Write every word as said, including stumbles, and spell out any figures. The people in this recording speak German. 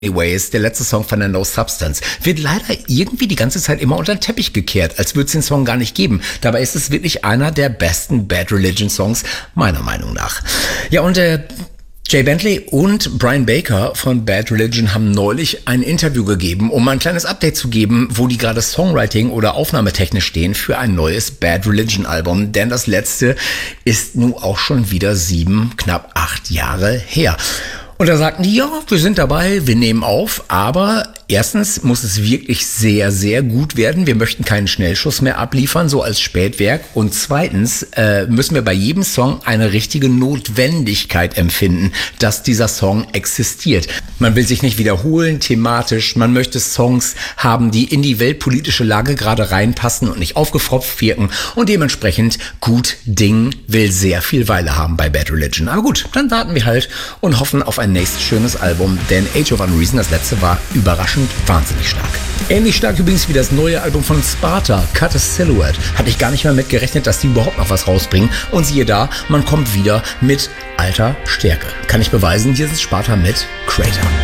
Anyways, der letzte Song von der No Substance, wird leider irgendwie die ganze Zeit immer unter den Teppich gekehrt, als würde es den Song gar nicht geben. Dabei ist es wirklich einer der besten Bad Religion Songs, meiner Meinung nach. Ja, und der Jay Bentley und Brian Baker von Bad Religion haben neulich ein Interview gegeben, um ein kleines Update zu geben, wo die gerade Songwriting oder aufnahmetechnisch stehen für ein neues Bad Religion Album, denn das letzte ist nun auch schon wieder sieben, knapp acht Jahre her. Und da sagten die, ja, wir sind dabei, wir nehmen auf, aber erstens muss es wirklich sehr, sehr gut werden. Wir möchten keinen Schnellschuss mehr abliefern, so als Spätwerk. Und zweitens äh, müssen wir bei jedem Song eine richtige Notwendigkeit empfinden, dass dieser Song existiert. Man will sich nicht wiederholen thematisch, man möchte Songs haben, die in die weltpolitische Lage gerade reinpassen und nicht aufgefropft wirken. Und dementsprechend, gut Ding will sehr viel Weile haben bei Bad Religion. Aber gut, dann warten wir halt und hoffen auf ein nächstes schönes Album, denn Age of Unreason, das letzte, war überraschend wahnsinnig stark. Ähnlich stark übrigens wie das neue Album von Sparta, Cut a Silhouette. Hatte ich gar nicht mehr mit gerechnet, dass die überhaupt noch was rausbringen. Und siehe da, man kommt wieder mit alter Stärke. Kann ich beweisen, hier ist Sparta mit Crater.